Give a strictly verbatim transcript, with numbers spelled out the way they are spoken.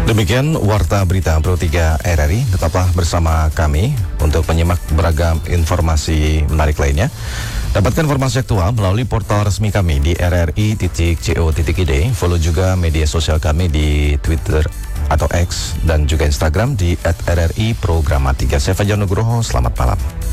Demikian Warta Berita Pro tiga R R I. Tetaplah bersama kami untuk menyimak beragam informasi menarik lainnya. Dapatkan informasi aktual melalui portal resmi kami di r r i titik co titik i d. Follow juga media sosial kami di Twitter atau X dan juga Instagram di at r r i programa tiga. Saya Fajar Nugroho, selamat malam.